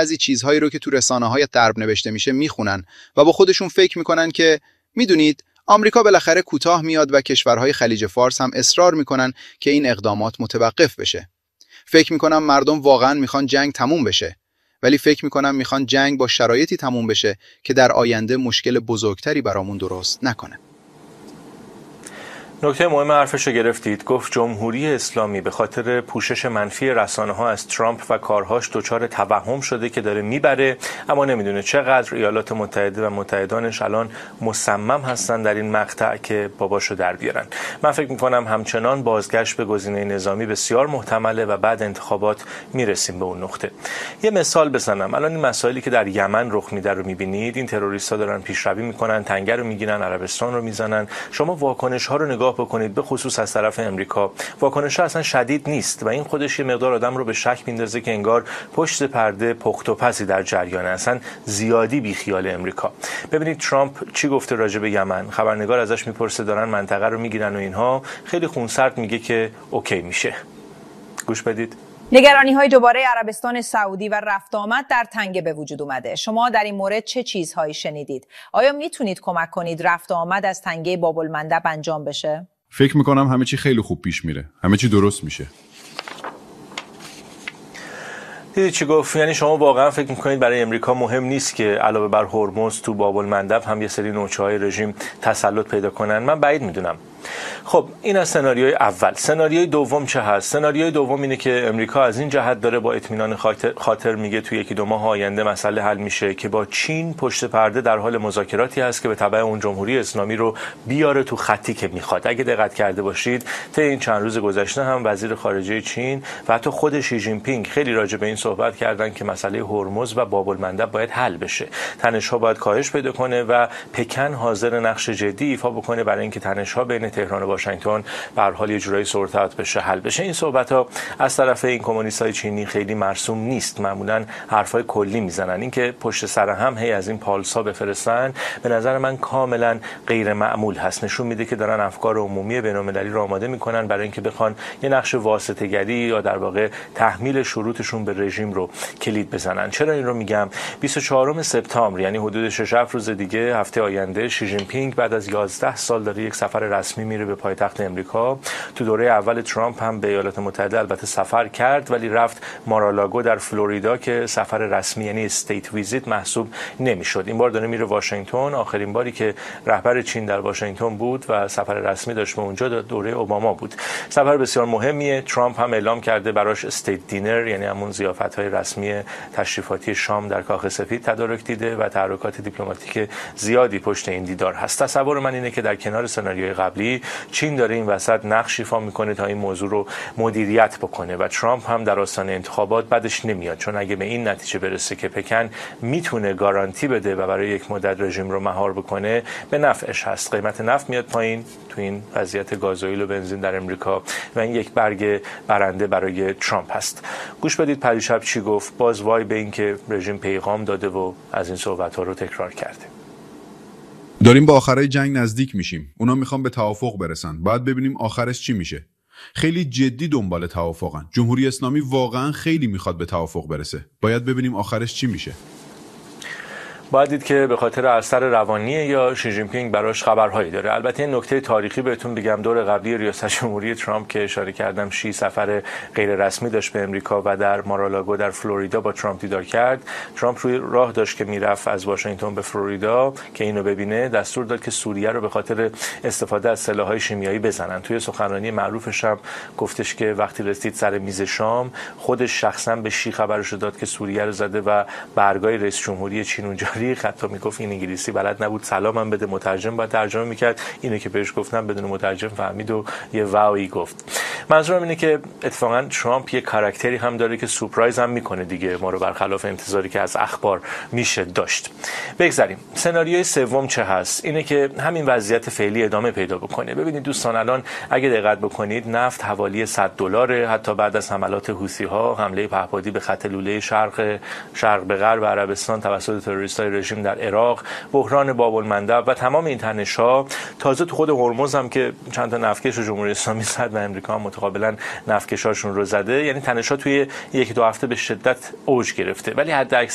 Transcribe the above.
بعضی چیزهایی رو که تو رسانه‌های غرب نوشته میشه میخونن و با خودشون فکر میکنن که میدونید آمریکا بالاخره کوتاه میاد و کشورهای خلیج فارس هم اصرار میکنن که این اقدامات متوقف بشه. فکر میکنم مردم واقعا میخوان جنگ تموم بشه، ولی فکر میکنم میخوان جنگ با شرایطی تموم بشه که در آینده مشکل بزرگتری برامون درست نکنه. نکته مهم حرفش رو گرفتید. گفت جمهوری اسلامی به خاطر پوشش منفی رسانه‌ها از ترامپ و کارهاش دچار توهم شده که داره میبره، اما نمیدونه چقدر ایالات متحده و متحدانش الان مصمم هستن در این مقطع که باباشو در بیارن. من فکر میکنم همچنان بازگشت به گزینه نظامی بسیار محتمله و بعد انتخابات میرسیم به اون نقطه. یه مثال بزنم. الان این مسائلی که در یمن رخ میده رو میبینید. این تروریست‌ها دارن پیشروی میکنن، تنگه رو میگیرن، عربستان رو میزنن. شما واکنش‌ها رو نگاه بکنید، به خصوص از طرف امریکا. واکنش‌ها اصلا شدید نیست و این خودش یه مقدار آدم رو به شک میندازه که انگار پشت پرده پخت و پزی در جریانه، اصلا زیادی بیخیال امریکا. ببینید ترامپ چی گفته راجع به یمن. خبرنگار ازش میپرسه دارن منطقه رو میگیرن و اینها، خیلی خونسرد میگه که اوکی میشه. گوش بدید. نگرانی‌های دوباره عربستان سعودی و رفت آمد در تنگه به وجود اومده. شما در این مورد چه چیزهایی شنیدید؟ آیا میتونید کمک کنید رفت آمد از تنگه باب المندب انجام بشه؟ فکر میکنم همه چی خیلی خوب پیش میره. همه چی درست میشه. دیدید چی گفت؟ یعنی شما واقعا فکر میکنید برای امریکا مهم نیست که علاوه بر هرمز تو باب المندب هم یه سری نوچه‌های رژیم تسلط پیدا کنن؟ من بعید میدونم. خب این از سناریوی اول. سناریوی دوم چه هست؟ سناریوی دوم اینه که امریکا از این جهت داره با اطمینان خاطر میگه توی 1-2 ماه آینده مسئله حل میشه که با چین پشت پرده در حال مذاکراتی هست که به تبع اون جمهوری اسلامی رو بیاره تو خطی که میخواد. اگه دقت کرده باشید تا این چند روز گذشته هم وزیر خارجه چین و حتی خود شی جین پینگ خیلی راجع به این صحبت کردن که مسئله هرمز و باب المندب باید حل بشه. تنش‌ها باید کاهش پیدا کنه و پکن حاضر نقش جدی ایفا بکنه برای اینکه تنش‌ها بین تهران و واشنگتن به هر حال یه جورایی سورت اوت بشه، حل بشه. این صحبت‌ها از طرف این کمونیست‌های چینی خیلی مرسوم نیست. معمولاً حرفای کلی میزنن. اینکه پشت سر هم هی از این پالس‌ها بفرستن به نظر من کاملاً غیر معمول هست. نشون میده که دارن افکار عمومی بین‌المللی رو آماده میکنن برای اینکه بخوان یه نقش واسطه‌گری یا در واقع تحمیل شروطشون به رژیم رو کلید بزنن. چرا این رو میگم؟ 24 سپتامبر یعنی حدود 6-7 روز دیگه، هفته آینده، شی جین پینگ بعد از 11 سال داره یک سفر رسمی میره به پایتخت امریکا. تو دوره اول ترامپ هم به ایالات متحده البته سفر کرد ولی رفت مارالاگو در فلوریدا که سفر رسمی یعنی استیت ویزیت محسوب نمیشد. این بار داره میره واشنگتن. آخرین باری که رهبر چین در واشنگتن بود و سفر رسمی داشت به اونجا دوره اوباما بود. سفر بسیار مهمیه. ترامپ هم اعلام کرده براش استیت دینر یعنی همون ضیافت‌های رسمی تشریفاتی شام در کاخ سفید تدارک دیده و تحرکات دیپلماتیک زیادی پشت این دیدار هست. تصور من اینه که در کنار سناریوی قبلی چین داره این وسط نقش ایفا میکنه تا این موضوع رو مدیریت بکنه و ترامپ هم در آستانه انتخابات بعدش نمیاد، چون اگه به این نتیجه برسه که پکن میتونه گارانتی بده و برای یک مدت رژیم رو مهار بکنه به نفعش هست. قیمت نفت میاد پایین تو این وضعیت گازوئیل و بنزین در امریکا و این یک برگ برنده برای ترامپ هست. گوش بدید پریشب چی گفت. باز وای به این که رژیم پیغام داده و از این صحبت‌ها رو تکرار کرده. داریم به آخرای جنگ نزدیک میشیم. اونا میخوان به توافق برسن. باید ببینیم آخرش چی میشه. خیلی جدی دنبال توافقن. جمهوری اسلامی واقعا خیلی میخواد به توافق برسه. باید ببینیم آخرش چی میشه. باید دید که به خاطر اثر روانیه یا شی جین پینگ براش خبرهایی داره. البته این نکته تاریخی بهتون بگم، دور قبلی ریاست جمهوری ترامپ که اشاره کردم شی سفر غیر رسمی داشت به امریکا و در مارالاگو در فلوریدا با ترامپ دیدار کرد. ترامپ روی راه داشت که میرفت از واشنگتن به فلوریدا که اینو ببینه، دستور داد که سوریه رو به خاطر استفاده از سلاح‌های شیمیایی بزنن. توی سخنرانی معروفش هم گفتش که وقتی رسید سر میز شام خودش شخصا به شی خبرش داد که سوریه رو زده و برگای رئیس جمهوری چین اونجا حتی میگفت این انگلیسی بلد نبود سلامم بده، مترجم باید ترجمه میکرد. اینو که بهش گفتم بدون مترجم فهمید و یه واوی گفت. منظورم اینه که اتفاقا ترامپ یه کاراکتری هم داره که سورپرایز هم میکنه دیگه، ما رو برخلاف انتظاری که از اخبار میشه داشت. بگذاریم. سناریوی سوم چه هست؟ اینه که همین وضعیت فعلی ادامه پیدا بکنه. ببینید دوستان، الان اگه دقت بکنید نفت حوالی $100 حتی بعد از حملات حوثی ها، حمله پهپادی به خط لوله شرق به غرب عربستان توسط تروریستای رژیم در عراق، بحران باب المندب و تمام این تنش‌ها. تازه تو خود هرمز هم که چند تا نفتکش جمهوری اسلامی زد و امریکا هم متقابلا نفتکشاشون رو زده. یعنی تنش‌ها توی 1-2 هفته به شدت اوج گرفته. ولی حد